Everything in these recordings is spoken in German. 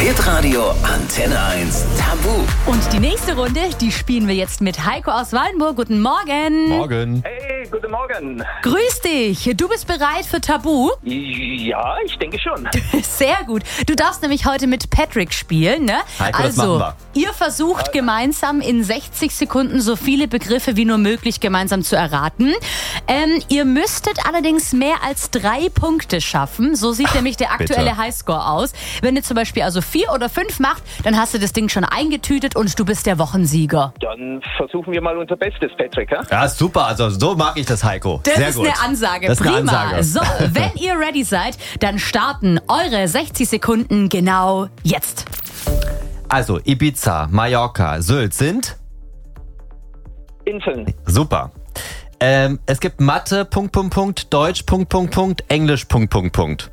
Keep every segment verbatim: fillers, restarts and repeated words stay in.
Hitradio Antenne eins Tabu. Und die nächste Runde, die spielen wir jetzt mit Heiko aus Waldenburg. Guten Morgen. Morgen. Hey, guten Morgen. Grüß dich. Du bist bereit für Tabu? Ja, ich denke schon. Sehr gut. Du darfst nämlich heute mit Patrick spielen, ne? Heiko, das also, machen ihr versucht gemeinsam in sechzig Sekunden so viele Begriffe wie nur möglich gemeinsam zu erraten. Ähm, ihr müsstet allerdings mehr als drei Punkte schaffen. So sieht nämlich der aktuelle bitte. Highscore aus. Wenn ihr zum Beispiel also vier oder fünf macht, dann hast du das Ding schon eingetütet und du bist der Wochensieger. Dann versuchen wir mal unser Bestes, Patrick. Ja? Ja, super. Also so mag ich das, Heiko. Das Sehr ist gut. eine Ansage. Das ist eine Prima. Ansage. So, wenn ihr ready seid, dann starten eure sechzig Sekunden genau jetzt. Also Ibiza, Mallorca, Sylt sind Inseln. super. Ähm, es gibt Mathe, Punkt, Punkt, Punkt, Deutsch, Punkt, Punkt, Punkt, Englisch, Punkt, Punkt, Punkt.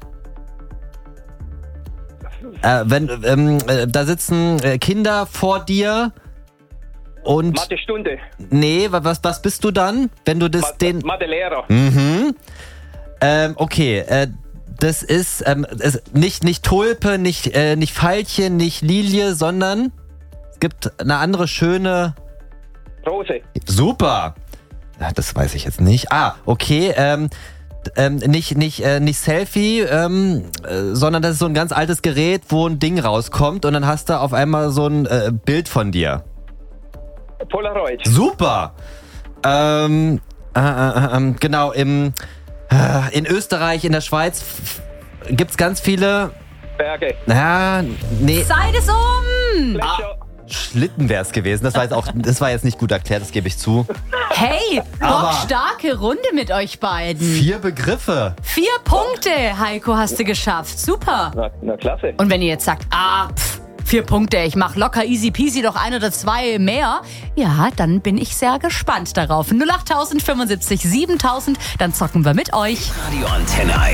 Äh, wenn, ähm, äh, da sitzen äh, Kinder vor dir und... Mathe-Stunde. Nee, wa- was, was bist du dann, wenn du das Mathe- den... Mathe-Lehrer. Mhm. Ähm, okay, äh, das ist ähm, es, nicht, nicht Tulpe, nicht, äh, nicht Veilchen, nicht Lilie, sondern es gibt eine andere schöne... Rose. Super! Ja, das weiß ich jetzt nicht. Ah, okay, ähm, ähm, nicht, nicht, äh, nicht Selfie, ähm, äh, sondern das ist so ein ganz altes Gerät, wo ein Ding rauskommt und dann hast du auf einmal so ein äh, Bild von dir. Polaroid. Super! Ähm, äh, äh, äh, genau, im, äh, in Österreich, in der Schweiz f- f- gibt's ganz viele, Berge. ja, nee, Zeit ist um! Gletscher. Schlitten wäre es gewesen. Das war jetzt auch, das war jetzt nicht gut erklärt, das gebe ich zu. Hey, Aber- bockstarke Runde mit euch beiden. Vier Begriffe. Vier Punkte, Heiko, hast du geschafft. Super. Na, na, klasse. Und wenn ihr jetzt sagt, ah, pff, vier Punkte, ich mach locker easy peasy doch ein oder zwei mehr, ja, dann bin ich sehr gespannt darauf. null acht fünfundsiebzig siebentausend, dann zocken wir mit euch. Radio Antenne eins.